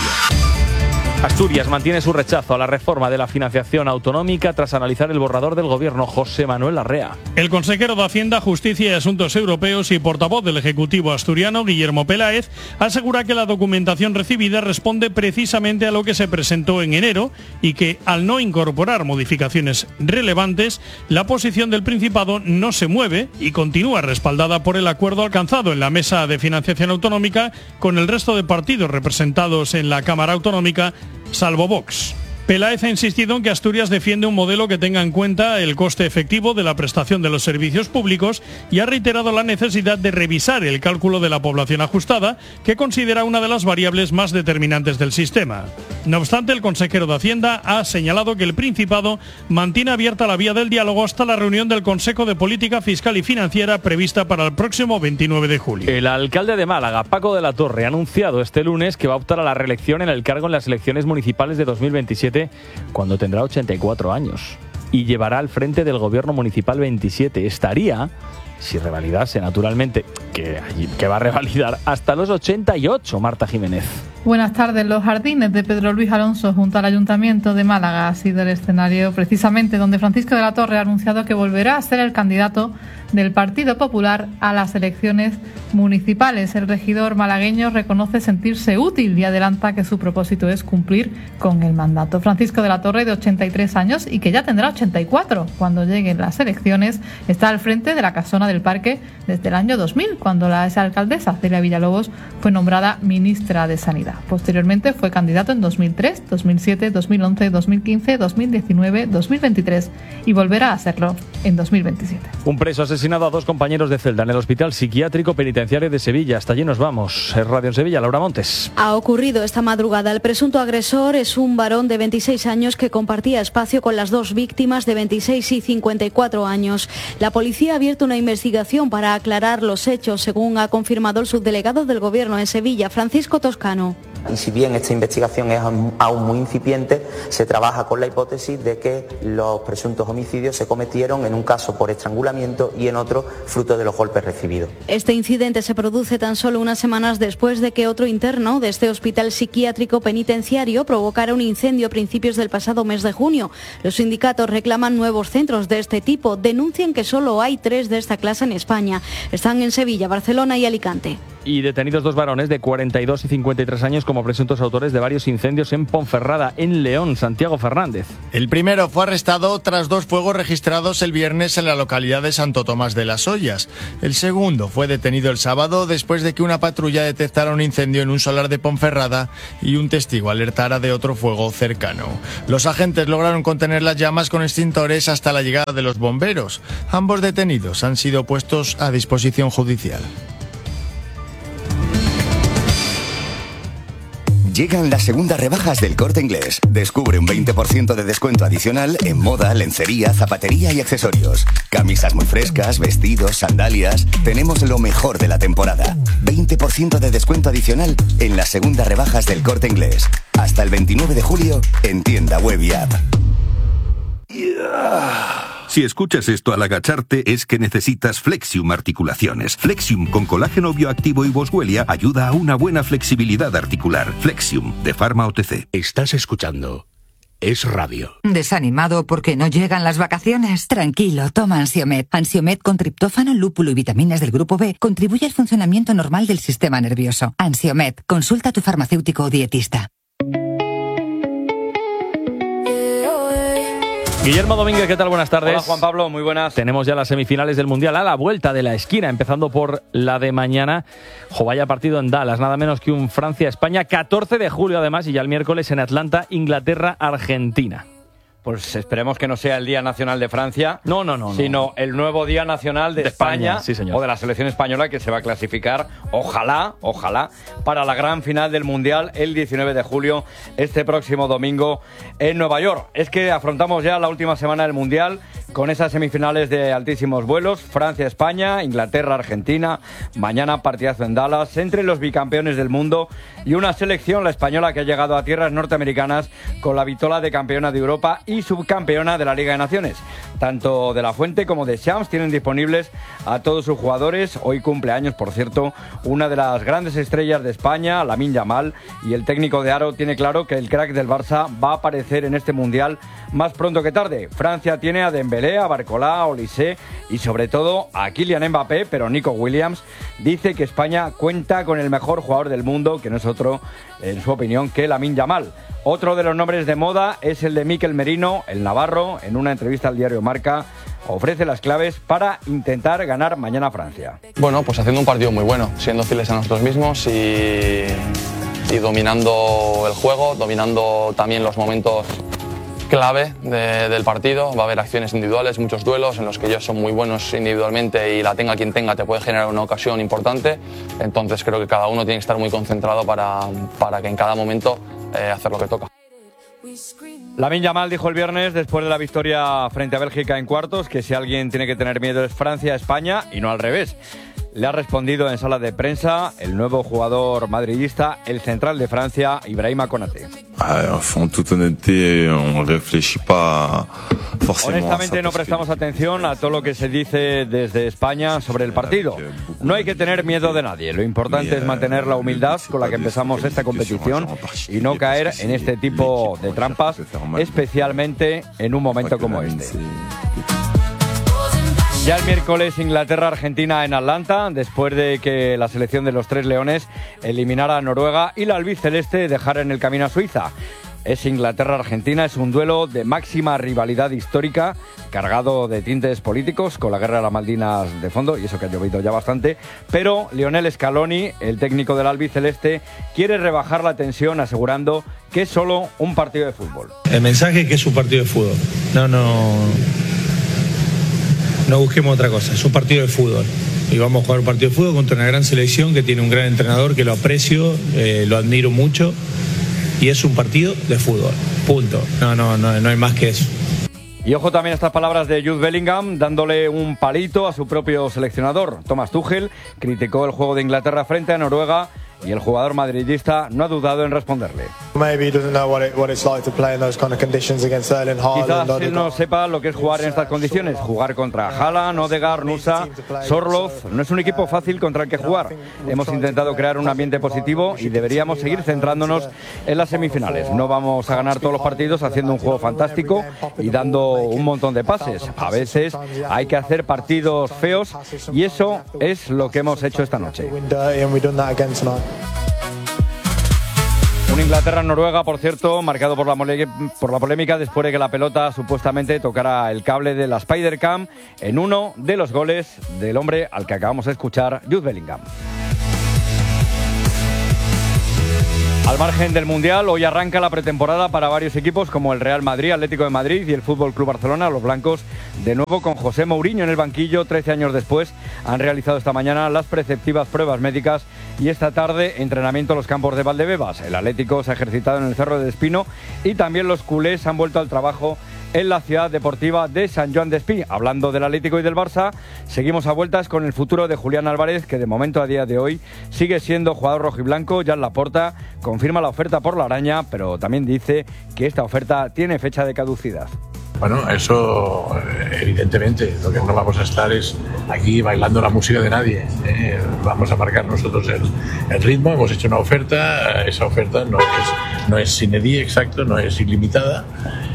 Asturias mantiene su rechazo a la reforma de la financiación autonómica tras analizar el borrador del gobierno. José Manuel Larrea. El consejero de Hacienda, Justicia y Asuntos Europeos y portavoz del Ejecutivo asturiano, Guillermo Peláez, asegura que la documentación recibida responde precisamente a lo que se presentó en enero y que, al no incorporar modificaciones relevantes, la posición del Principado no se mueve y continúa respaldada por el acuerdo alcanzado en la Mesa de Financiación Autonómica con el resto de partidos representados en la Cámara Autonómica, salvo Vox. Peláez ha insistido en que Asturias defiende un modelo que tenga en cuenta el coste efectivo de la prestación de los servicios públicos y ha reiterado la necesidad de revisar el cálculo de la población ajustada, que considera una de las variables más determinantes del sistema. No obstante, el consejero de Hacienda ha señalado que el Principado mantiene abierta la vía del diálogo hasta la reunión del Consejo de Política Fiscal y Financiera prevista para el próximo 29 de julio. El alcalde de Málaga, Paco de la Torre, ha anunciado este lunes que va a optar a la reelección en el cargo en las elecciones municipales de 2027, cuando tendrá 84 años, y llevará al frente del gobierno municipal 27. Estaría, si revalidase naturalmente, que va a revalidar, hasta los 88, Marta Jiménez. Buenas tardes. Los jardines de Pedro Luis Alonso junto al Ayuntamiento de Málaga ha sido el escenario precisamente donde Francisco de la Torre ha anunciado que volverá a ser el candidato del Partido Popular a las elecciones municipales. El regidor malagueño reconoce sentirse útil y adelanta que su propósito es cumplir con el mandato. Francisco de la Torre, de 83 años y que ya tendrá 84 cuando lleguen las elecciones, está al frente de la Casona del Parque desde el año 2000, cuando la exalcaldesa Celia Villalobos fue nombrada ministra de Sanidad. Posteriormente fue candidato en 2003, 2007, 2011, 2015, 2019, 2023 y volverá a serlo en 2027. Un preso ha asesinado a 2 compañeros de celda en el Hospital Psiquiátrico Penitenciario de Sevilla. Hasta allí nos vamos. Es Radio en Sevilla, Laura Montes. Ha ocurrido esta madrugada. El presunto agresor es un varón de 26 años que compartía espacio con las 2 víctimas de 26 y 54 años. La policía ha abierto una investigación para aclarar los hechos, según ha confirmado el subdelegado del Gobierno en Sevilla, Francisco Toscano. Y si bien esta investigación es aún muy incipiente, se trabaja con la hipótesis de que los presuntos homicidios se cometieron en un caso por estrangulamiento y en otro fruto de los golpes recibidos. Este incidente se produce tan solo unas semanas después de que otro interno de este hospital psiquiátrico penitenciario provocara un incendio a principios del pasado mes de junio. Los sindicatos reclaman nuevos centros de este tipo. Denuncian que solo hay 3 de esta clase en España. Están en Sevilla, Barcelona y Alicante. Y detenidos 2 varones de 42 y 53 años como presuntos autores de varios incendios en Ponferrada, en León. Santiago Fernández. El primero fue arrestado tras 2 fuegos registrados el viernes en la localidad de Santo Tomás de las Ollas. El segundo fue detenido el sábado después de que una patrulla detectara un incendio en un solar de Ponferrada y un testigo alertara de otro fuego cercano. Los agentes lograron contener las llamas con extintores hasta la llegada de los bomberos. Ambos detenidos han sido puestos a disposición judicial. Llegan las segundas rebajas del Corte Inglés. Descubre un 20% de descuento adicional en moda, lencería, zapatería y accesorios. Camisas muy frescas, vestidos, sandalias. Tenemos lo mejor de la temporada. 20% de descuento adicional en las segundas rebajas del Corte Inglés. Hasta el 29 de julio en tienda web y app. Si escuchas esto al agacharte es que necesitas Flexium Articulaciones. Flexium con colágeno bioactivo y boswellia ayuda a una buena flexibilidad articular. Flexium de Pharma OTC. Estás escuchando Es Radio. ¿Desanimado porque no llegan las vacaciones? Tranquilo, toma Ansiomed. Ansiomed con triptófano, lúpulo y vitaminas del grupo B contribuye al funcionamiento normal del sistema nervioso. Ansiomed, consulta a tu farmacéutico o dietista. Guillermo Domínguez, ¿qué tal? Buenas tardes. Hola, Juan Pablo, muy buenas. Tenemos ya las semifinales del Mundial a la vuelta de la esquina, empezando por la de mañana. Vaya partido en Dallas, nada menos que un Francia-España, 14 de julio además, y ya el miércoles en Atlanta, Inglaterra-Argentina. Pues esperemos que no sea el Día Nacional de Francia, sino el nuevo Día Nacional de España, sí, señor. O de la selección española, que se va a clasificar, ojalá, para la gran final del Mundial el 19 de julio, este próximo domingo en Nueva York. Es que afrontamos ya la última semana del Mundial con esas semifinales de altísimos vuelos, Francia-España, Inglaterra-Argentina, mañana partidazo en Dallas, entre los bicampeones del mundo y una selección, la española, que ha llegado a tierras norteamericanas con la vitola de campeona de Europa y subcampeona de la Liga de Naciones. Tanto De La Fuente como Deschamps tienen disponibles a todos sus jugadores. Hoy cumpleaños, por cierto, una de las grandes estrellas de España, Lamine Yamal, y el técnico de Aro tiene claro que el crack del Barça va a aparecer en este Mundial más pronto que tarde. Francia tiene a Dembélé, a Barcola, a Olise y sobre todo a Kylian Mbappé, pero Nico Williams dice que España cuenta con el mejor jugador del mundo, que no es otro, en su opinión, que Lamine Yamal. Otro de los nombres de moda es el de Mikel Merino, el navarro. En una entrevista al diario Marca ofrece las claves para intentar ganar mañana a Francia. Bueno, pues haciendo un partido muy bueno, siendo fieles a nosotros mismos y dominando el juego, dominando también los momentos clave del partido. Va a haber acciones individuales, muchos duelos en los que ellos son muy buenos individualmente y la tenga quien tenga te puede generar una ocasión importante. Entonces creo que cada uno tiene que estar muy concentrado para que en cada momento hacer lo que toca. Lamine Yamal dijo el viernes, después de la victoria frente a Bélgica en cuartos, que si alguien tiene que tener miedo es Francia-España y no al revés. Le ha respondido en sala de prensa el nuevo jugador madridista, el central de Francia, Ibrahima Konaté. En toute honnêteté, on réfléchit pas forcément. Honestamente no prestamos atención a todo lo que se dice desde España sobre el partido. No hay que tener miedo de nadie. Lo importante es mantener la humildad con la que empezamos esta competición y no caer en este tipo de trampas, especialmente en un momento como este. Ya el miércoles Inglaterra-Argentina en Atlanta, después de que la selección de los Tres Leones eliminara a Noruega y la albiceleste dejara en el camino a Suiza. Es Inglaterra-Argentina, es un duelo de máxima rivalidad histórica, cargado de tintes políticos, con la guerra de las Malvinas de fondo, y eso que ha llovido ya bastante, pero Lionel Scaloni, el técnico del albiceleste, quiere rebajar la tensión asegurando que es solo un partido de fútbol. El mensaje es que es un partido de fútbol, no busquemos otra cosa, es un partido de fútbol y vamos a jugar un partido de fútbol contra una gran selección que tiene un gran entrenador que lo aprecio, lo admiro mucho y es un partido de fútbol, punto, no hay más que eso. Y ojo también a estas palabras de Jude Bellingham, dándole un palito a su propio seleccionador. Thomas Tuchel criticó el juego de Inglaterra frente a Noruega y el jugador madridista no ha dudado en responderle. Quizás él no sepa lo que es jugar en estas condiciones, jugar contra Haaland, Odegaard, Nusa, Sorloth. No es un equipo fácil contra el que jugar. Hemos intentado crear un ambiente positivo y deberíamos seguir centrándonos en las semifinales. No vamos a ganar todos los partidos haciendo un juego fantástico y dando un montón de pases. A veces hay que hacer partidos feos y eso es lo que hemos hecho esta noche. Un Inglaterra-Noruega, por cierto, marcado por la polémica después de que la pelota supuestamente tocara el cable de la Spider-Cam en uno de los goles del hombre al que acabamos de escuchar, Jude Bellingham. Al margen del Mundial, hoy arranca la pretemporada para varios equipos como el Real Madrid, Atlético de Madrid y el Fútbol Club Barcelona. Los blancos, de nuevo con José Mourinho en el banquillo, 13 años después, han realizado esta mañana las preceptivas pruebas médicas y esta tarde entrenamiento en los campos de Valdebebas. El Atlético se ha ejercitado en el Cerro de Espino y también los culés han vuelto al trabajo en la ciudad deportiva de Sant Joan d'Espí. Hablando del Atlético y del Barça, seguimos a vueltas con el futuro de Julián Álvarez, que de momento a día de hoy sigue siendo jugador rojiblanco. Jan Laporta confirma la oferta por la Araña, pero también dice que esta oferta tiene fecha de caducidad. Bueno, eso evidentemente, lo que no vamos a estar es aquí bailando la música de nadie. Vamos a marcar nosotros el ritmo, hemos hecho una oferta, esa oferta no es sine die, exacto, no es ilimitada.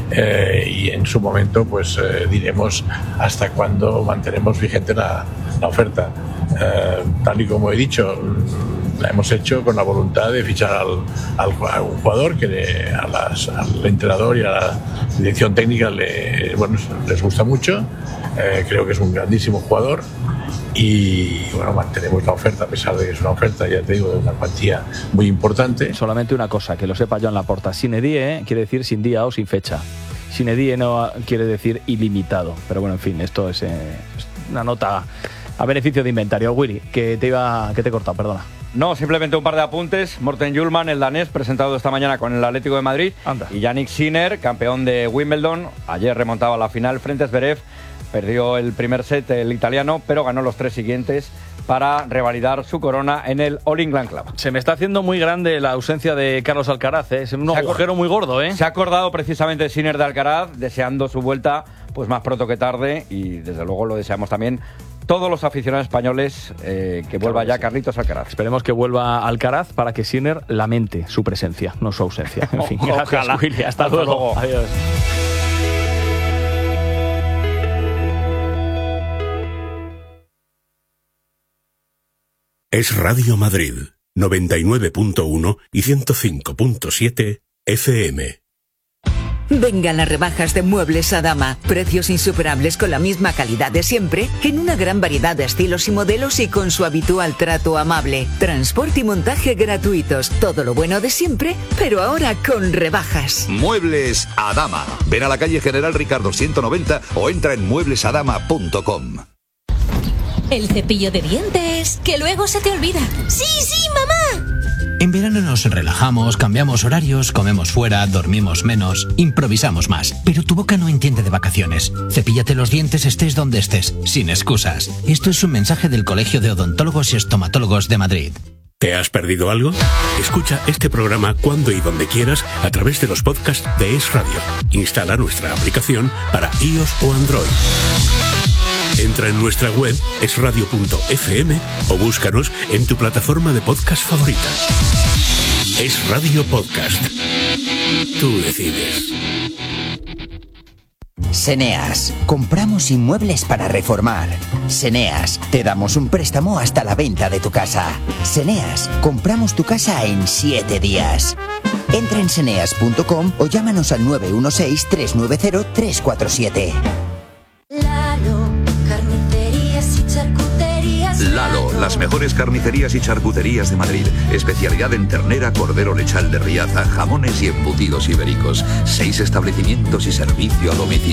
Y en su momento pues diremos hasta cuándo mantenemos vigente la oferta. Tal y como he dicho, la hemos hecho con la voluntad de fichar a un jugador que al entrenador y a la dirección técnica les gusta mucho. Creo que es un grandísimo jugador y bueno, mantenemos la oferta a pesar de que es una oferta, ya te digo, de una cuantía muy importante. Solamente una cosa, que lo sepa Joan Laporta: sine die quiere decir sin día o sin fecha. Sine die no quiere decir ilimitado. Pero bueno, en fin, esto es una nota a beneficio de inventario. Willy, que te he cortado, perdona. No, simplemente un par de apuntes. Morten Hjulmand, el danés, presentado esta mañana con el Atlético de Madrid. Anda. Y Yannick Sinner, campeón de Wimbledon. Ayer remontaba la final frente a Zverev. Perdió el primer set el italiano, pero ganó los 3 siguientes para revalidar su corona en el All England Club. Se me está haciendo muy grande la ausencia de Carlos Alcaraz, ¿eh? Es un agujero muy gordo, ¿eh? Se ha acordado precisamente Sinner de Alcaraz, deseando su vuelta pues más pronto que tarde, y desde luego lo deseamos también todos los aficionados españoles, que vuelva ya Carlitos Alcaraz. Esperemos que vuelva Alcaraz para que Sinner lamente su presencia, no su ausencia. En fin, gracias, Willy. Hasta luego. Adiós. Es Radio Madrid, 99.1 y 105.7 FM. Vengan las rebajas de Muebles Adama. Precios insuperables con la misma calidad de siempre, en una gran variedad de estilos y modelos y con su habitual trato amable. Transporte y montaje gratuitos. Todo lo bueno de siempre, pero ahora con rebajas. Muebles Adama. Ven a la calle General Ricardo 190 o entra en mueblesadama.com. El cepillo de dientes, que luego se te olvida. ¡Sí, sí, mamá! En verano nos relajamos, cambiamos horarios, comemos fuera, dormimos menos, improvisamos más. Pero tu boca no entiende de vacaciones. Cepíllate los dientes estés donde estés, sin excusas. Esto es un mensaje del Colegio de Odontólogos y Estomatólogos de Madrid. ¿Te has perdido algo? Escucha este programa cuando y donde quieras a través de los podcasts de Es Radio. Instala nuestra aplicación para iOS o Android. Entra en nuestra web esradio.fm o búscanos en tu plataforma de podcast favorita. Es Radio Podcast. Tú decides. Seneas. Compramos inmuebles para reformar. Seneas. Te damos un préstamo hasta la venta de tu casa. Seneas. Compramos tu casa en 7 días. Entra en seneas.com o llámanos al 916-390-347. Lalo, las mejores carnicerías y charcuterías de Madrid. Especialidad en ternera, cordero lechal de Riaza, jamones y embutidos ibéricos. 6 establecimientos y servicio a domicilio.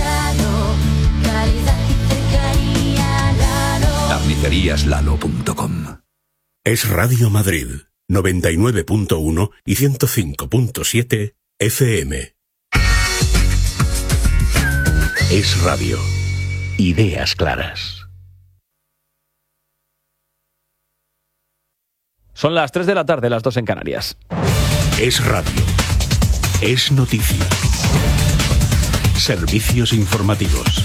Carniceríaslalo.com. Es Radio Madrid, 99.1 y 105.7 FM. Es Radio. Ideas claras. Son las 3 de la tarde, las 2 en Canarias. Es radio. Es noticia. Servicios informativos.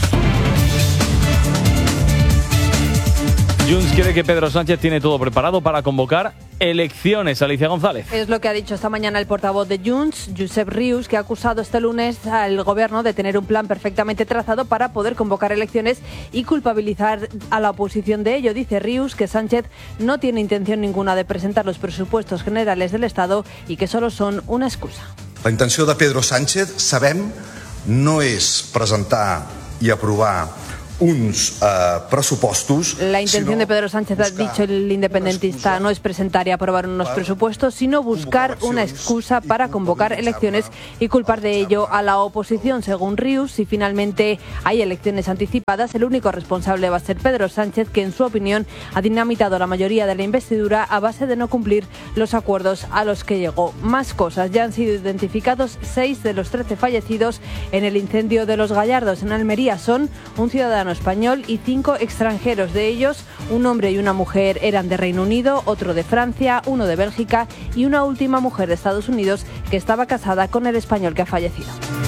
Junts quiere que Pedro Sánchez tiene todo preparado para convocar elecciones. Alicia González. Es lo que ha dicho esta mañana el portavoz de Junts, Josep Rius, que ha acusado este lunes al gobierno de tener un plan perfectamente trazado para poder convocar elecciones y culpabilizar a la oposición de ello. Dice Rius que Sánchez no tiene intención ninguna de presentar los presupuestos generales del Estado y que solo son una excusa. La intenció de Pedro Sánchez, sabem, no és presentar i aprovar uns pressupostos. La intención de Pedro Sánchez, ha dicho el independentista, no es presentar y aprobar unos presupuestos, sino buscar una excusa para convocar elecciones y culpar de ello a la oposición. Según Rius, si finalmente hay elecciones anticipadas, el único responsable va a ser Pedro Sánchez, que en su opinión ha dinamitado la mayoría de la investidura a base de no cumplir los acuerdos a los que llegó. Más cosas, ya han sido identificados 6 de los 13 fallecidos en el incendio de Los Gallardos. En Almería son un ciudadano español y 5 extranjeros. De ellos, un hombre y una mujer eran de Reino Unido, otro de Francia, uno de Bélgica y una última mujer de Estados Unidos que estaba casada con el español que ha fallecido.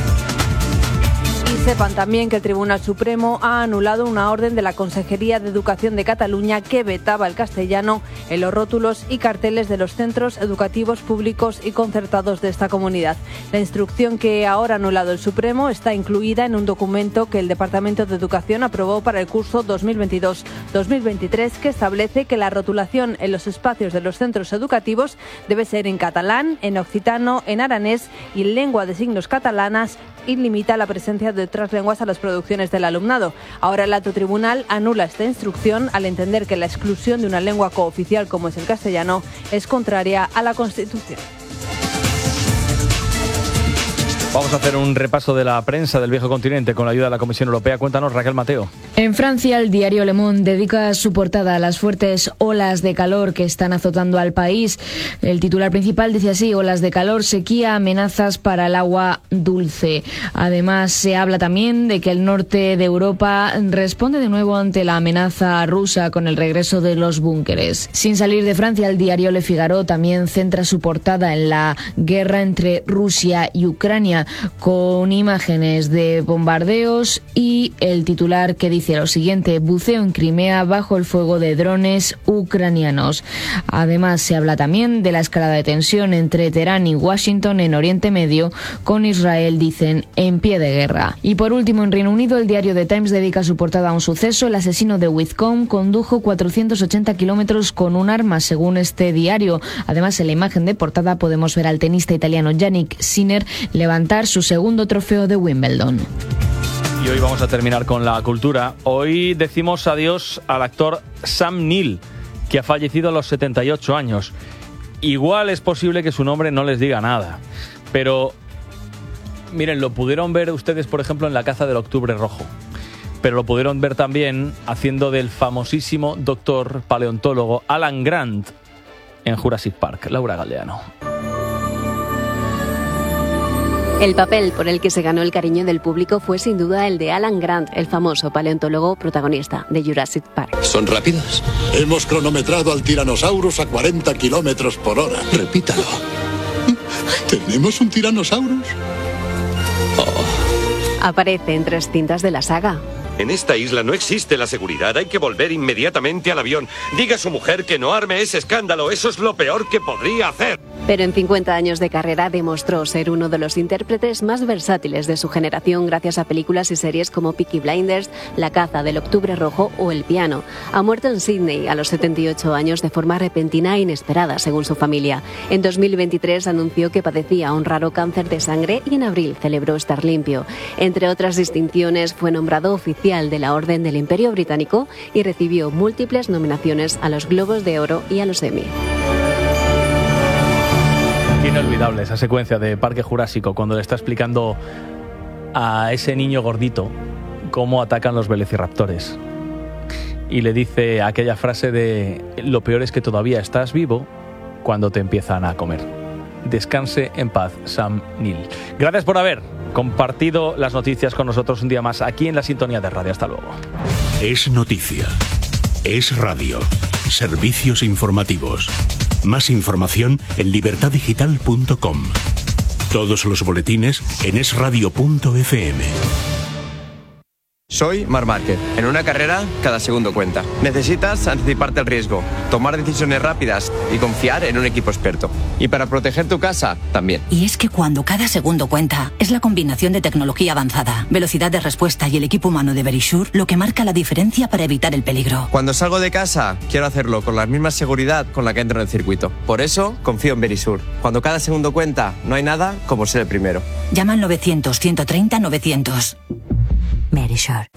Sepan también que el Tribunal Supremo ha anulado una orden de la Consejería de Educación de Cataluña que vetaba el castellano en los rótulos y carteles de los centros educativos públicos y concertados de esta comunidad. La instrucción que ahora ha anulado el Supremo está incluida en un documento que el Departamento de Educación aprobó para el curso 2022-2023 que establece que la rotulación en los espacios de los centros educativos debe ser en catalán, en occitano, en aranés y en lengua de signos catalanas y limita la presencia de otras lenguas a las producciones del alumnado. Ahora el alto tribunal anula esta instrucción al entender que la exclusión de una lengua cooficial como es el castellano es contraria a la Constitución. Vamos a hacer un repaso de la prensa del viejo continente con la ayuda de la Comisión Europea. Cuéntanos, Raquel Mateo. En Francia, el diario Le Monde dedica su portada a las fuertes olas de calor que están azotando al país. El titular principal dice así: olas de calor, sequía, amenazas para el agua dulce. Además, se habla también de que el norte de Europa responde de nuevo ante la amenaza rusa con el regreso de los búnkeres. Sin salir de Francia, el diario Le Figaro también centra su portada en la guerra entre Rusia y Ucrania, con imágenes de bombardeos y el titular que dice lo siguiente: buceo en Crimea bajo el fuego de drones ucranianos. Además, se habla también de la escalada de tensión entre Teherán y Washington en Oriente Medio, con Israel, dicen, en pie de guerra. Y por último, en Reino Unido, el diario The Times dedica su portada a un suceso. El asesino de Whitcomb condujo 480 kilómetros con un arma, según este diario. Además, en la imagen de portada podemos ver al tenista italiano Yannick Sinner levantar su segundo trofeo de Wimbledon. Y hoy vamos a terminar con la cultura. Hoy decimos adiós al actor Sam Neill, que ha fallecido a los 78 años. Igual es posible que su nombre no les diga nada, pero miren, lo pudieron ver ustedes, por ejemplo, en La caza del octubre rojo, pero lo pudieron ver también haciendo del famosísimo doctor paleontólogo Alan Grant en Jurassic Park. Laura Galdeano. El papel por el que se ganó el cariño del público fue sin duda el de Alan Grant, el famoso paleontólogo protagonista de Jurassic Park. ¿Son rápidos? Hemos cronometrado al Tyrannosaurus a 40 kilómetros por hora. Repítalo. ¿Tenemos un Tyrannosaurus? Aparece en 3 cintas de la saga. En esta isla no existe la seguridad, hay que volver inmediatamente al avión. Diga a su mujer que no arme ese escándalo, eso es lo peor que podría hacer. Pero en 50 años de carrera demostró ser uno de los intérpretes más versátiles de su generación gracias a películas y series como Peaky Blinders, La caza del octubre rojo o El piano. Ha muerto en Sydney a los 78 años de forma repentina e inesperada, según su familia. En 2023 anunció que padecía un raro cáncer de sangre y en abril celebró estar limpio. Entre otras distinciones, fue nombrado oficial de la Orden del Imperio Británico y recibió múltiples nominaciones a los Globos de Oro y a los Emmy. Inolvidable esa secuencia de Parque Jurásico cuando le está explicando a ese niño gordito cómo atacan los velociraptores y le dice aquella frase de lo peor es que todavía estás vivo cuando te empiezan a comer. Descanse en paz, Sam Neill. Gracias por haber compartido las noticias con nosotros un día más aquí en la sintonía de radio. Hasta luego. Es noticia. Es radio. Servicios informativos. Más información en libertaddigital.com. Todos los boletines en esradio.fm. Soy Marc Márquez. En una carrera, cada segundo cuenta. Necesitas anticiparte al riesgo, tomar decisiones rápidas y confiar en un equipo experto. Y para proteger tu casa, también. Y es que cuando cada segundo cuenta, es la combinación de tecnología avanzada, velocidad de respuesta y el equipo humano de Verisure lo que marca la diferencia para evitar el peligro. Cuando salgo de casa, quiero hacerlo con la misma seguridad con la que entro en el circuito. Por eso, confío en Verisure. Cuando cada segundo cuenta, no hay nada como ser el primero. Llama al 900-130-900. Verisure.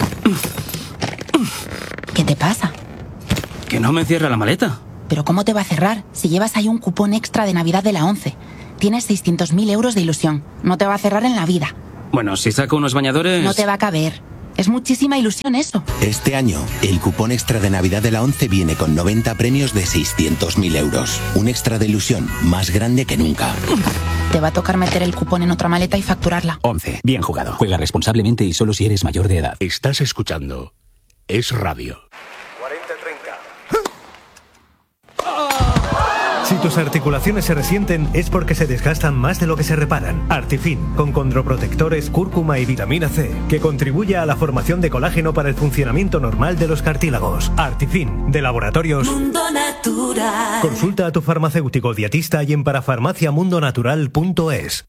¿Qué te pasa? Que no me cierra la maleta. ¿Pero cómo te va a cerrar si llevas ahí un cupón extra de Navidad de la 11? Tienes 600.000 euros de ilusión. No te va a cerrar en la vida. Bueno, si saco unos bañadores... No te va a caber. Es muchísima ilusión eso. Este año, el cupón extra de Navidad de la 11 viene con 90 premios de 600.000 euros. Un extra de ilusión más grande que nunca. Te va a tocar meter el cupón en otra maleta y facturarla. 11. Bien jugado. Juega responsablemente y solo si eres mayor de edad. Estás escuchando Es Radio. 40-30. Si tus articulaciones se resienten es porque se desgastan más de lo que se reparan. Artifin, con condroprotectores, cúrcuma y vitamina C, que contribuye a la formación de colágeno para el funcionamiento normal de los cartílagos. Artifin, de Laboratorios Mundo Natural. Consulta a tu farmacéutico dietista y en parafarmaciamundonatural.es.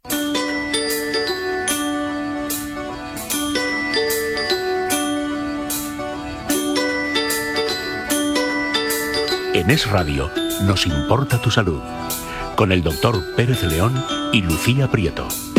En Es Radio nos importa tu salud, con el doctor Pérez León y Lucía Prieto.